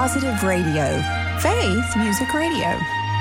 Positive Radio. Faith Music Radio.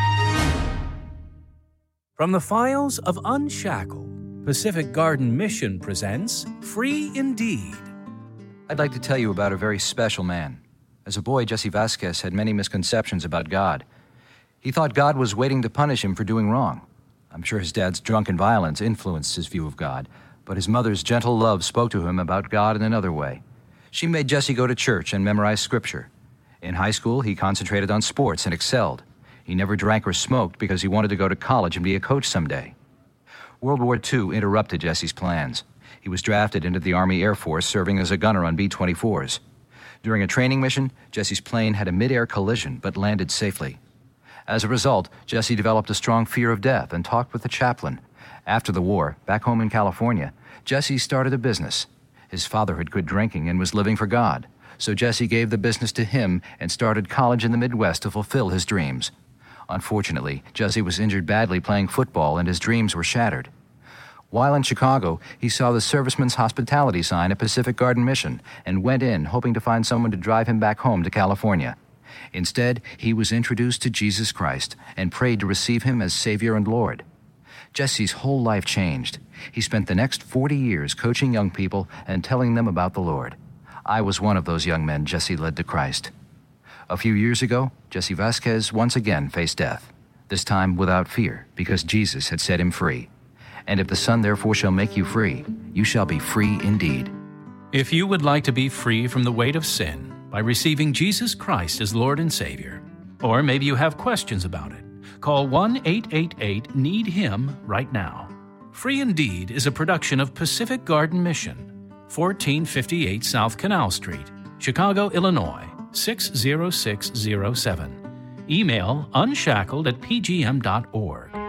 From the files of Unshackled, Pacific Garden Mission presents Free Indeed. I'd like to tell you about a very special man. As a boy, Jesse Vasquez had many misconceptions about God. He thought God was waiting to punish him for doing wrong. I'm sure his dad's drunken violence influenced his view of God, but his mother's gentle love spoke to him about God in another way. She made Jesse go to church and memorize Scripture. In high school, he concentrated on sports and excelled. He never drank or smoked because he wanted to go to college and be a coach someday. World War II interrupted Jesse's plans. He was drafted into the Army Air Force, serving as a gunner on B-24s. During a training mission, Jesse's plane had a mid-air collision but landed safely. As a result, Jesse developed a strong fear of death and talked with the chaplain. After the war, back home in California, Jesse started a business. His father had quit drinking and was living for God, so Jesse gave the business to him and started college in the Midwest to fulfill his dreams. Unfortunately, Jesse was injured badly playing football and his dreams were shattered. While in Chicago, he saw the Servicemen's Hospitality sign at Pacific Garden Mission and went in hoping to find someone to drive him back home to California. Instead, he was introduced to Jesus Christ and prayed to receive him as Savior and Lord. Jesse's whole life changed. He spent the next 40 years coaching young people and telling them about the Lord. I was one of those young men Jesse led to Christ. A few years ago, Jesse Vasquez once again faced death, this time without fear, because Jesus had set him free. And if the Son therefore shall make you free, you shall be free indeed. If you would like to be free from the weight of sin by receiving Jesus Christ as Lord and Savior, or maybe you have questions about it, call 1-888-NEED-HIM right now. Free Indeed is a production of Pacific Garden Mission, 1458 South Canal Street, Chicago, Illinois, 60607. Email unshackled@pgm.org.